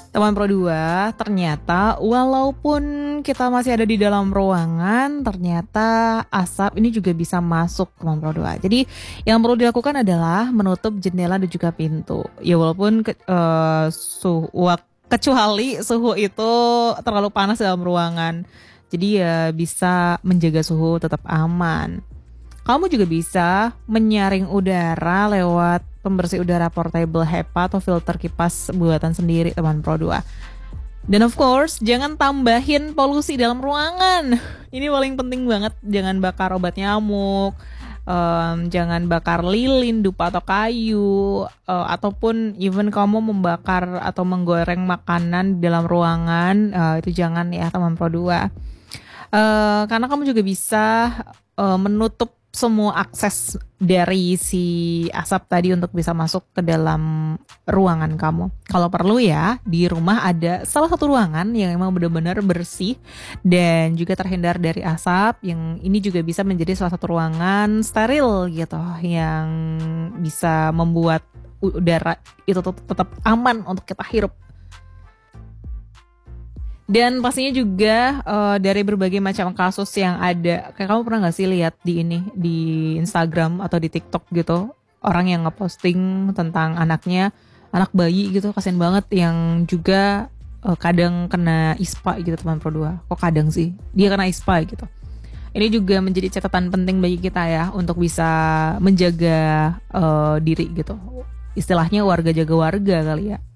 Teman Pro 2, ternyata walaupun kita masih ada di dalam ruangan, ternyata asap ini juga bisa masuk teman Pro 2. Jadi yang perlu dilakukan adalah menutup jendela dan juga pintu. Ya walaupun kecuali suhu itu terlalu panas dalam ruangan. Jadi ya bisa menjaga suhu tetap aman. Kamu juga bisa menyaring udara lewat pembersih udara portable HEPA atau filter kipas buatan sendiri teman Pro 2. Dan of course, jangan tambahin polusi dalam ruangan. Ini paling penting banget, jangan bakar obat nyamuk, jangan bakar lilin, dupa atau kayu, ataupun even kamu membakar atau menggoreng makanan di dalam ruangan, itu jangan ya teman Pro 2. Karena kamu juga bisa menutup semua akses dari si asap tadi untuk bisa masuk ke dalam ruangan kamu. Kalau perlu ya, di rumah ada salah satu ruangan yang emang benar-benar bersih dan juga terhindar dari asap, yang ini juga bisa menjadi salah satu ruangan steril gitu, yang bisa membuat udara itu tetap aman untuk kita hirup. Dan pastinya juga dari berbagai macam kasus yang ada, kayak kamu pernah gak sih lihat di Instagram atau di TikTok gitu, orang yang ngeposting tentang anaknya, anak bayi gitu, kasian banget, yang juga kadang kena ISPA gitu teman Pro 2. Kok kadang sih, dia kena ISPA gitu. Ini juga menjadi catatan penting bagi kita ya, untuk bisa menjaga diri gitu. Istilahnya warga jaga warga kali ya.